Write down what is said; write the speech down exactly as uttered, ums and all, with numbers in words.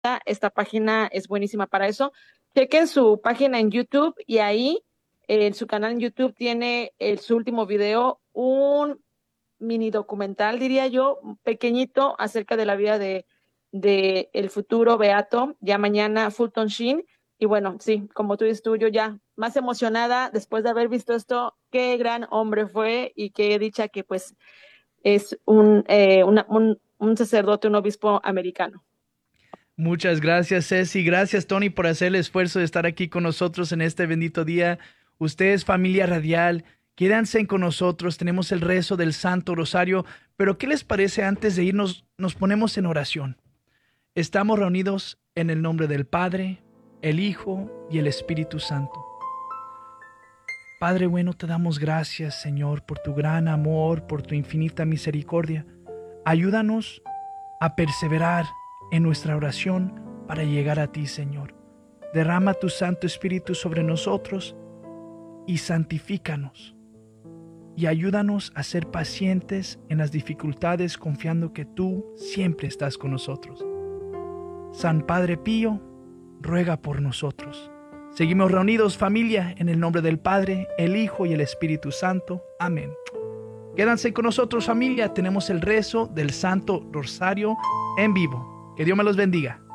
esta página es buenísima para eso. Chequen su página en YouTube y ahí, eh, en su canal en YouTube, tiene el, su último video, un mini documental, diría yo, pequeñito, acerca de la vida de, de el futuro Beato, ya mañana Fulton Sheen. Y bueno, sí, como tú dices tú, yo ya más emocionada después de haber visto esto, qué gran hombre fue y qué dicha que pues es un, eh, una- un, un sacerdote, un obispo americano. Muchas gracias, Ceci. Gracias, Tony, por hacer el esfuerzo de estar aquí con nosotros en este bendito día. Ustedes, familia radial, quédense con nosotros. Tenemos el rezo del Santo Rosario. Pero, ¿qué les parece antes de irnos? Nos ponemos en oración. Estamos reunidos en el nombre del Padre, el Hijo y el Espíritu Santo. Padre bueno, te damos gracias, Señor, por tu gran amor, por tu infinita misericordia. Ayúdanos a perseverar en nuestra oración para llegar a ti, Señor. Derrama tu Santo Espíritu sobre nosotros y santifícanos. Y ayúdanos a ser pacientes en las dificultades, confiando que tú siempre estás con nosotros. San Padre Pío, ruega por nosotros. Seguimos reunidos, familia, en el nombre del Padre, el Hijo y el Espíritu Santo. Amén. Quédense con nosotros, familia. Tenemos el rezo del Santo Rosario en vivo. Que Dios me los bendiga.